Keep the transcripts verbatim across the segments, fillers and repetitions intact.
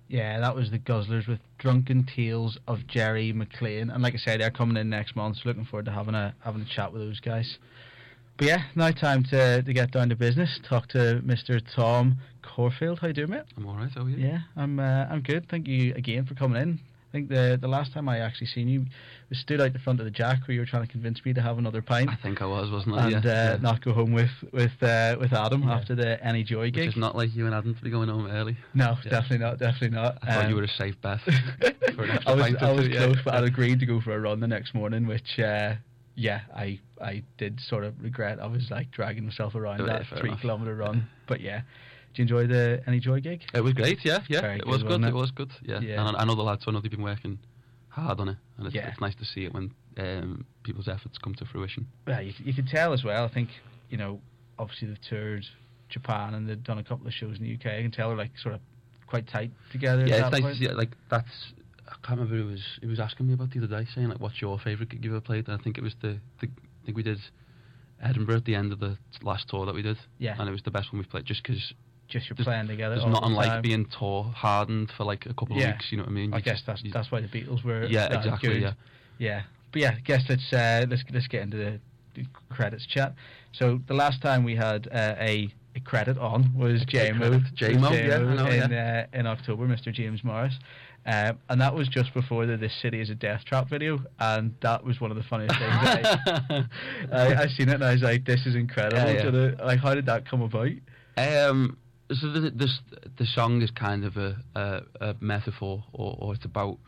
Yeah, that was the Guzzlers with Drunken Tales of Jerry McLean, and like I said, they're coming in next month. So looking forward to having a having a chat with those guys. But yeah, now time to to get down to business. Talk to Mister Tom Corfield. How you doing, mate? I'm all right. How are you? Yeah, I'm uh, I'm good. Thank you again for coming in. I think the the last time I actually seen you, we stood out the front of the Jack where you were trying to convince me to have another pint. I think I was, wasn't I? And yeah, uh, yeah. not go home with with uh, with Adam Yeah. after the Any Joy gig. Which is not like you and Adam to be going home early. No, Yeah. definitely not. Definitely not. I thought Um, you were a safe bet for an extra I was pint or I was two, yeah. close, but I'd agreed to go for a run the next morning, which uh, yeah, I I did sort of regret. I was like dragging myself around Oh, yeah, that fair three enough. kilometre run. But yeah, did you enjoy the Any Joy gig? It was great, yeah, yeah. Very it good, was good, wasn't it? it? was good, yeah. Yeah. And I, I know the lads, so I know they've been working hard on it, and it's, Yeah. it's nice to see it when um, people's efforts come to fruition. Yeah, you, you could tell as well. I think, you know, obviously they've toured Japan and they've done a couple of shows in the U K. I can tell they're like sort of quite tight together. at Yeah, that it's nice point. to see it, like, that's, I can't remember who was, who was asking me about the other day, saying, like, what's your favourite gig you've ever played? And I think it was the, the, I think we did Edinburgh at the end of the last tour that we did. Yeah. And it was the best one we've played, just because Just you're there's- playing together. there's all not the unlike time. being tour hardened for, like, a couple Yeah. of weeks, you know what I mean? I You guess just- that's you- that's why the Beatles were. Yeah, that exactly, good. yeah. Yeah, but yeah, I guess let's uh, let's let's get into the, the credits chat. So the last time we had uh, a, a credit on was J M O, credit. J M O, yeah, I know, in yeah. uh, in October, Mister James Morris, um, and that was just before the "This City Is a Death Trap" video, and that was one of the funniest things. that I, I I seen it and I was like, "This is incredible!" Yeah, yeah. So the, like, how did that come about? Um, so the, this the song is kind of a, a, a metaphor, or, or it's about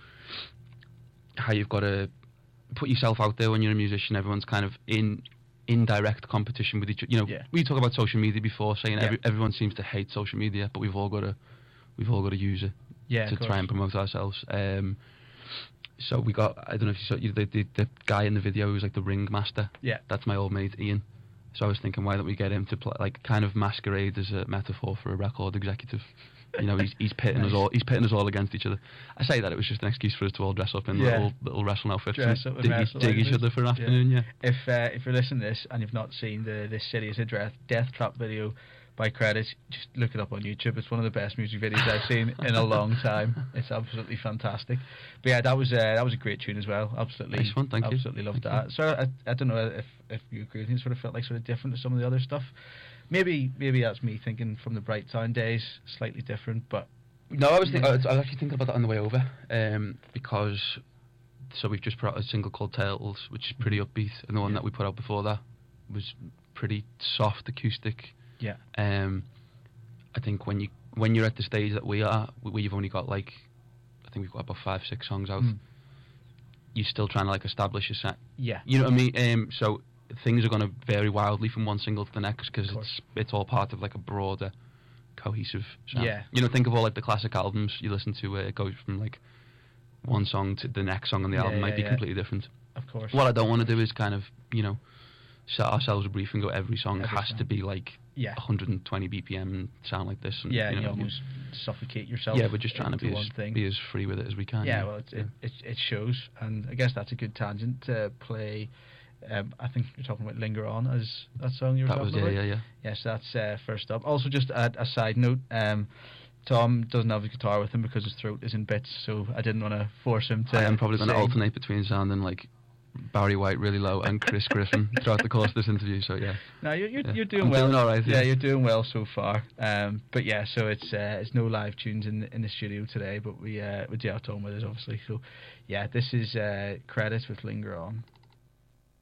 how you've got to put yourself out there when you're a musician. Everyone's kind of in indirect competition with each other. You know, Yeah. we talk about social media before, saying Yeah. every, everyone seems to hate social media, but we've all got to we've all got to use it Yeah, to of try course. and promote ourselves. Um, so we got, I don't know if you saw you, the, the the guy in the video who was like the ringmaster. Yeah. That's my old mate Ian. So I was thinking, why don't we get him to play, like, kind of masquerade as a metaphor for a record executive? You know, he's he's pitting us Nice. all he's pitting us all against each other. I say that it was just an excuse for us to all dress up in Yeah. little little wrestling outfits Dress and up and dig, wrestle dig each outfits. other for an Yeah. afternoon. Yeah. If uh, if you're listening to this and you've not seen the "This City Is a Death, Death Trap" video by Credits, just look it up on YouTube. It's one of the best music videos I've seen in a long time. It's absolutely fantastic. But yeah, that was uh, that was a great tune as well. Absolutely, Nice one, thank you. absolutely loved Thank that. So I, I don't know if if you agree with me. It sort of felt like sort of different to some of the other stuff. Maybe maybe that's me thinking from the Bright Town days, slightly different, but. No, I was think, I, was, I was actually thinking about that on the way over, um, because so we've just put out a single called Turtles, which is pretty upbeat, and the one Yeah. that we put out before that was pretty soft acoustic. Yeah. Um, I think when you when you're at the stage that we are, where you've only got like, I think we've got about five six songs out. Mm. You're still trying to like establish a set. Yeah. You know what I mean? Um, so things are going to vary wildly from one single to the next because Of course. it's it's all part of like a broader, cohesive sound. Yeah. You know, think of all like the classic albums you listen to where it goes from like one song to the next song on the Yeah, album might yeah, be yeah. completely different. Of course. What I don't want to do is kind of, you know, set ourselves a brief and go every song Every has song. to be like Yeah. one hundred twenty B P M and sound like this. And, Yeah, you and know, you almost suffocate yourself. yeah, we're just trying to into be one as, thing. be as free with it as we can. Yeah, well, it, it it it shows, and I guess that's a good tangent to play. Um, I think you're talking about "Linger On" as that song you were That talking was, yeah, about. yeah, yeah. Yes, that's uh, first up. Also, just a, a side note, um, Tom doesn't have his guitar with him because his throat is in bits, so I didn't want to force him to. I am probably going to sing. alternate between sounding like Barry White really low and Chris Griffin throughout the course of this interview. So yeah, No, you're you're, Yeah. you're doing I'm well. doing all right, Yeah, yeah. you're doing well so far. Um, but yeah, so it's uh, it's no live tunes in the, in the studio today, but we uh, we do have Tom with us obviously. So yeah, this is uh, Credits with "Linger On."